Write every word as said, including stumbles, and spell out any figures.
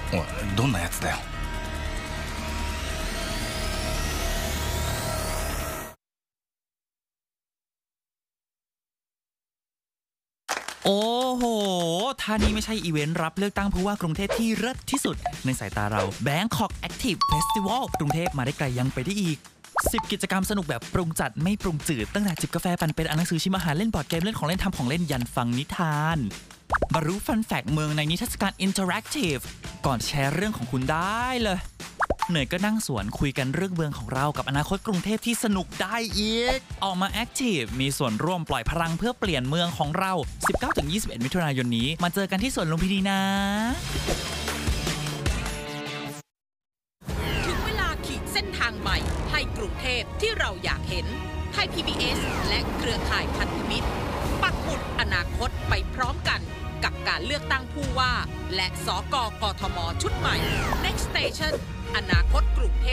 おい、どんなやつだよ。 โอ้โหท่านี้ไม่ใช่อีเวนต์รับเลือกตั้งผู้ว่ากรุงเทพที่เลิศที่สุดในสายตาเรา Bangkok Active Festival กรุงเทพมาได้ไกลยังไปได้อีกสิบกิจกรรมสนุกแบบปรุงจัดไม่ปรุงจืดตั้งแต่จิบกาแฟปั่นเป็นอ่านหนังสือชิมอาหารเล่นบอร์ดเกมเล่นของเล่นทำของเล่นยันฟังนิทานมารู้ฟันแฟกต์เมืองในนิทรรศการ Interactive ก่อนแชร์เรื่องของคุณได้เลยเหนื่อยก็นั่งสวนคุยกันเรื่องเมืองของเรากับอนาคตกรุงเทพที่สนุกได้อีกออกมา Active มีส่วนร่วมปล่อยพลังเพื่อเปลี่ยนเมืองของเรา สิบเก้าถึงยี่สิบเอ็ด มิถุนายนนี้มาเจอกันที่สวนลุมพินีนะถึงเวลาขีดเส้นทางใหม่ให้กรุงเทพที่เราอยากเห็นไทย พี บี เอส และเครือข่ายพันธมิตรปักหมุดอนาคตไปพร้อมกันกับการเลือกตั้งผู้ว่าและสกกทมชุดใหม่ Next Station อนาคตกรุงเทพ